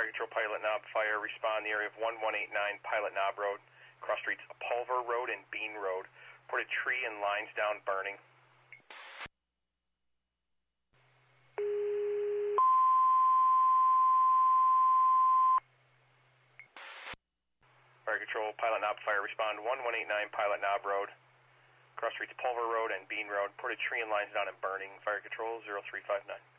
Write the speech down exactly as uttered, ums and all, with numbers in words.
Fire Control Pilot Knob Fire, respond the area of one one eight nine Pilot Knob Road, cross streets Pulver Road and Bean Road. Put a tree and lines down burning. Fire Control Pilot Knob Fire, respond one one eight nine Pilot Knob Road, cross streets Pulver Road and Bean Road. Put a tree and lines down and burning. Fire Control zero three five nine.